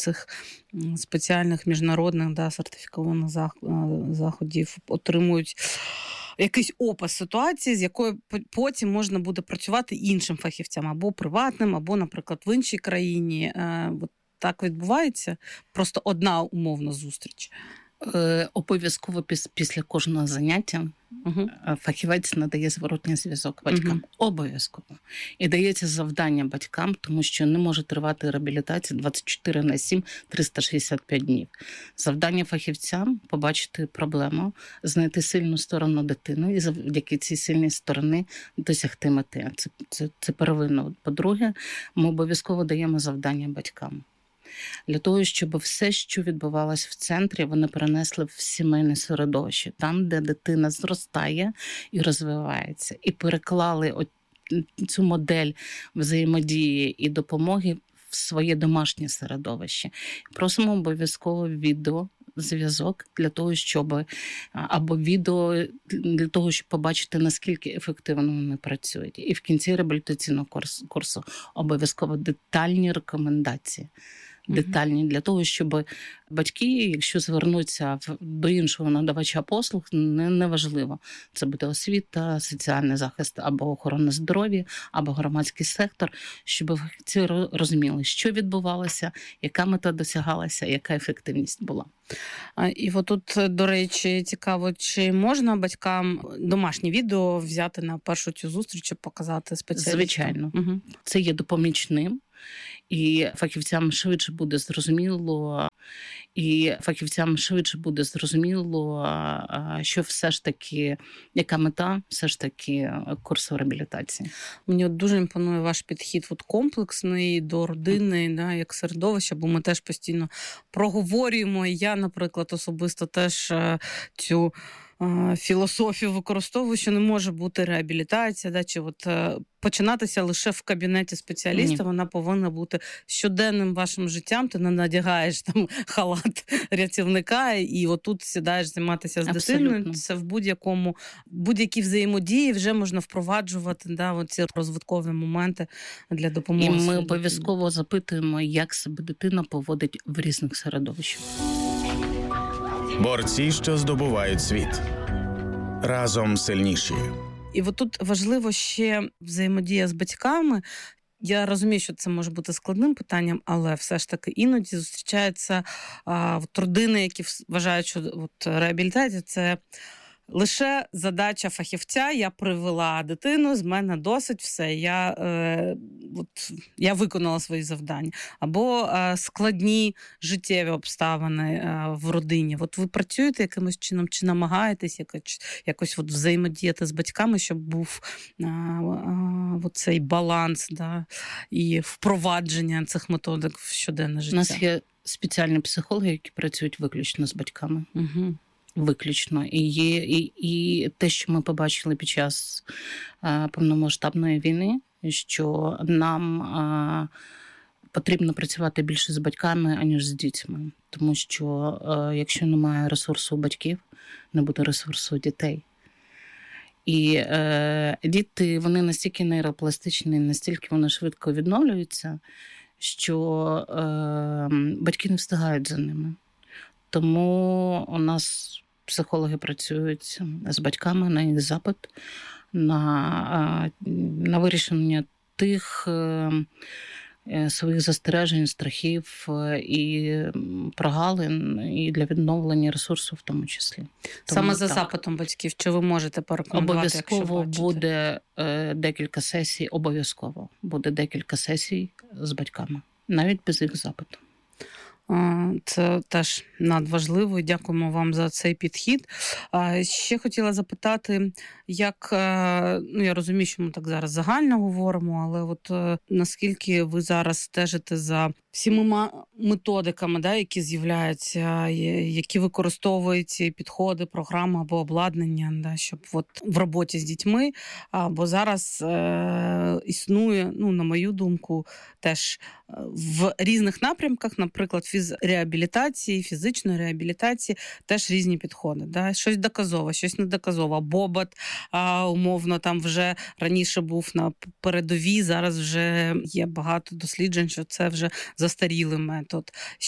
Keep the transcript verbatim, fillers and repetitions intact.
цих спеціальних міжнародних, да, сертифікованих заходів отримують якийсь опис ситуації, з якою потім можна буде працювати іншим фахівцям, або приватним, або, наприклад, в іншій країні. От так відбувається? Просто одна умовна зустріч. Е, обов'язково піс, після кожного заняття угу. фахівець надає зворотній зв'язок батькам. Угу. Обов'язково. І дається завдання батькам, тому що не може тривати реабілітація двадцять чотири на сім, триста шістдесят п'ять днів. Завдання фахівцям – побачити проблему, знайти сильну сторону дитини і завдяки цій сильній сторони досягти мети. Це, це, це первинно. По-друге, ми обов'язково даємо завдання батькам. Для того, щоб все, що відбувалося в центрі, вони перенесли в сімейне середовище, там, де дитина зростає і розвивається. І переклали цю модель взаємодії і допомоги в своє домашнє середовище. Просимо обов'язково відео, зв'язок для того, щоб або відео для того, щоб побачити, наскільки ефективно вони працюють. І в кінці реабілітаційного курсу, курсу обов'язково детальні рекомендації. Детальні для того, щоб батьки, якщо звернуться до іншого надавача послуг, не, не важливо. Це буде освіта, соціальний захист або охорона здоров'я, або громадський сектор, щоб ці розуміли, що відбувалося, яка мета досягалася, яка ефективність була. І от тут, до речі, цікаво, чи можна батькам домашнє відео взяти на першу цю зустріч і показати спеціалістам? Звичайно. Угу. Це є допомічним. І фахівцям швидше буде зрозуміло, і фахівцям швидше буде зрозуміло, що все ж таки, яка мета все ж таки курсу реабілітації. Мені от дуже імпонує ваш підхід от комплексний до родини, да, як середовища, бо ми теж постійно проговорюємо. І я, наприклад, особисто теж цю філософію використовую, що не може бути реабілітація, да, чи от починатися лише в кабінеті спеціаліста, Ні. вона повинна бути щоденним вашим життям. Ти не надягаєш там халат рятівника і отут сідаєш займатися з Абсолютно. дитиною. Це в будь-якому, будь-які взаємодії вже можна впроваджувати, да, оці розвиткові моменти для допомоги. І ми обов'язково запитуємо, як себе дитина поводить в різних середовищах. Борці, що здобувають світ. Разом сильніші. І от тут важливо ще взаємодія з батьками. Я розумію, що це може бути складним питанням, але все ж таки іноді зустрічаються а, от родини, які вважають, що от, реабілітація – це лише задача фахівця. Я привела дитину, з мене досить, все, я, е, от, я виконала свої завдання. Або е, складні життєві обставини е, в родині. От ви працюєте якимось чином, чи намагаєтесь якось, якось от взаємодіяти з батьками, щоб був е, е, цей баланс, да, і впровадження цих методик в щоденне життя? У нас є спеціальні психологи, які працюють виключно з батьками. Угу. Виключно. І, є, і, і те, що ми побачили під час а, повномасштабної війни, що нам а, потрібно працювати більше з батьками, аніж з дітьми. Тому що а, якщо немає ресурсу у батьків, не буде ресурсу у дітей. І е, діти, вони настільки нейропластичні, настільки вони швидко відновлюються, що е, батьки не встигають за ними. Тому у нас психологи працюють з батьками на їх запит, на, на вирішення тих своїх застережень, страхів і прогалин, і для відновлення ресурсу в тому числі. Тому Саме за так. запитом батьків, чи ви можете порекомендувати, обов'язково якщо буде е, декілька сесій, обов'язково буде декілька сесій з батьками, навіть без їх запиту. Це теж надважливо, і дякуємо вам за цей підхід. Ще хотіла запитати, як, ну я розумію, що ми так зараз загально говоримо, але от наскільки ви зараз стежите за всіма методиками, да, які з'являються, які використовують підходи, програми або обладнання, да, щоб от в роботі з дітьми, бо зараз е, існує, ну, на мою думку, теж в різних напрямках, наприклад, фізреабілітації, фізичної реабілітації, теж різні підходи. Да? Щось доказове, щось недоказове. Бобот, а, умовно, там вже раніше був на передовій, зараз вже є багато досліджень, що це вже застарілий метод.